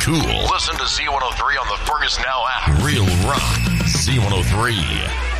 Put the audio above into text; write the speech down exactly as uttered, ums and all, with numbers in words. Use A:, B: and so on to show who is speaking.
A: cool. Listen to Z one oh three on the Fergus Now app. Real rock. Z one oh three.